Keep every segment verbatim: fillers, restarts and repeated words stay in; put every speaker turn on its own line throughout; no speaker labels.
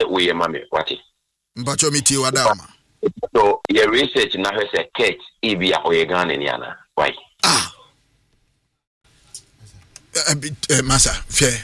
we mame what
Mbacho miti wadama.
So your research na he say cat e bia oyegane ni ana. Why?
Ah. A bit massa fair.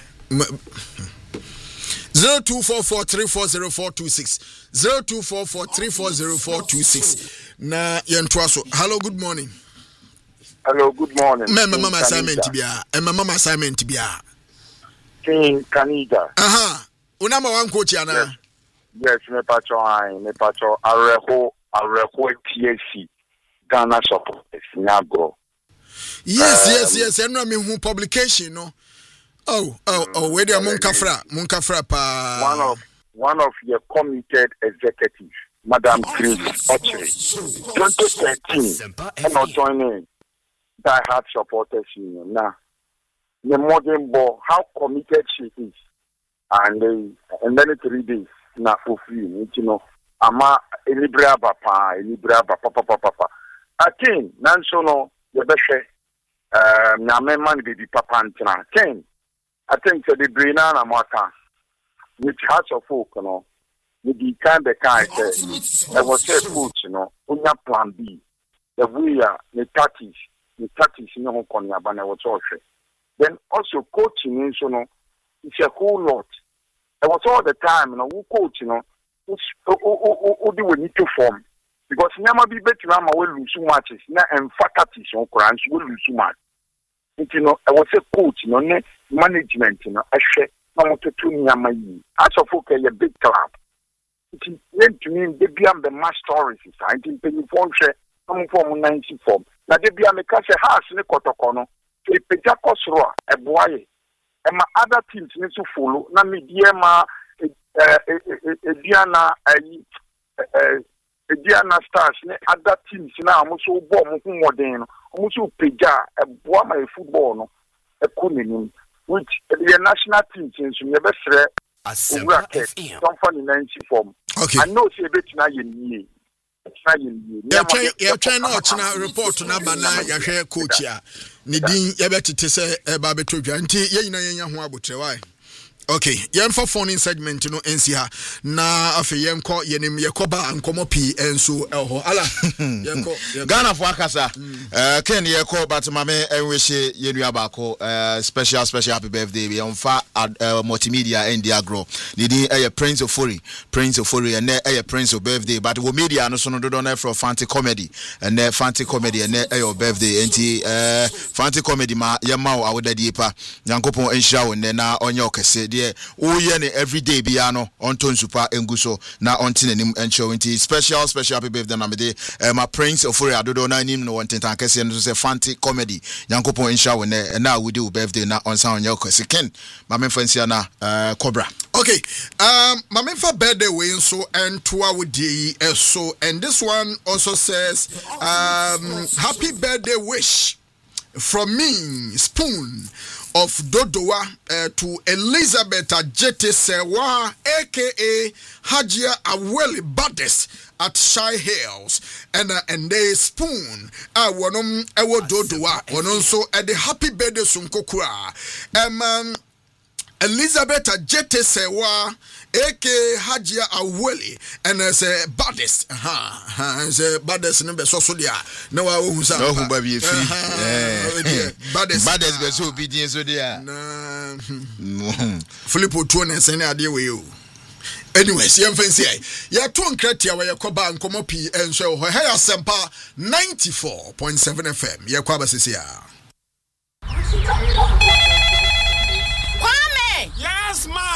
zero two four four three four zero four two six zero two four four three four zero four two six. Na yentwaso. Hello, good morning.
Hello, good morning.
Me mama assignment bia. E mama assignment bia.
King Canada.
Aha. Unama wan coach ana.
Yes, yes me pacho ai, me pacho areho areho T S C Ghana support nyagro.
Yes,
um,
yes, yes. Eno me hu publication no. Oh, oh, oh, where the Munkafra, Munkafra pa.
One of one of your committed executives, Madam Grace Ochery, twenty thirteen, and not joining Die Hard Supporters Union. Now, the modern ball, how committed she is, and uh, and then three days now for free, you know. Ama elibra papa, elibra papa, papa, papa. I think Nanso no the best. Um, na man baby papa antina. Ken. I think the brain and Amaka, which has a folk, you know, with the kind of kind I was a food, you know, on your plan B. The we are the tactics, the tactics in Hong Kong, but I was also. Then also coaching, you know, it's a whole lot. I was all the time, you know, who coach, you know, who do we need to form? Because never be better now, we lose so matches, and faculties on Quran, we lose so much. You know, I was a coach, you know, management, you know, I said, I want to tune your money. As a folk, a big club. It is meant to mean they be the mass stories. I think they form share, some form ninety form. Now they be a make us a house in the Kotokono, a Petakosroa, a boy, and my other teams need to follow. Now, me, dear, ma, a Diana, a Diana stars, other teams now, I'm so bomb, more than. Musu peja a boama e football no e kunim which the national team since you never say Asempa F M some funny ninety form.
Okay.
I know say betina ye nie. Betina ye nie.
Ya try ya try na ochina report na ba na ya hwe coach a ne din ya betete se e ba betodwa nti ye nyina ye nya ho abotre why. Okay, yen for phone segment no ensi ha na afi yen ko yenim yekoba ankomo pi enso elho ala yeko
Ghana for akasa eh ken yeko but mame enwehye yenua baako eh special special happy birthday be onfa multimedia and agro didi eh Prince Ofori Prince Ofori and eh Prince of birthday but wo media no so no do na from Fanti Comedy and eh Fanti Comedy and eh your birthday enti eh Fanti Comedy ma yema wo awodadi pa Nyankopon enhira wo ne na onye okese oh yeah, every day biano on ton super enguso na on tinanim and show into special special happy birthday na me day my Prince Ofori adodo na nim no one tentan kese no say Fanti Comedy Nyankopon insha we na na we do birthday na on sound your kwese ken ma me fancy na Cobra.
Okay, um my me for birthday we so and toa with the so and this one also says um happy birthday wish from me Spoon of Dodowa uh, to Elizabeth Ajete Sewa, aka Hajia Aweli Bades at Shy Hills, and uh, and they Spoon. I want Ewo Dodowa, one also at the happy birthday Sunkokura. Um, um Elizabeth Ajete Sewa, aka Hajia Aweli, and as a baddest, ha, as a baddest number so dia. No, I won't say,
no, baby,
baddest,
baddest, be so obedient, so dia.
Filippo Tunes and idea with you. Anyways, young fancy, you're two criteria where you come back and come up and show her hair Asempa ninety-four point seven F M. Your Kwabasisia.
Yes, ma.